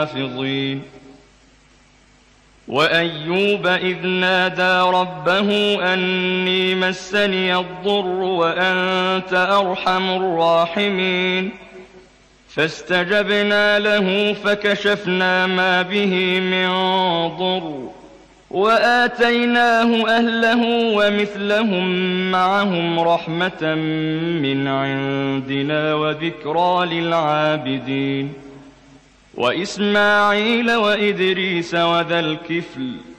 حافظين. وأيوب إذ نادى ربه أني مسني الضر وأنت أرحم الراحمين، فاستجبنا له فكشفنا ما به من ضر وآتيناه أهله ومثلهم معهم رحمة من عندنا وذكرى للعابدين. وإسماعيل وإدريس وذا الكفل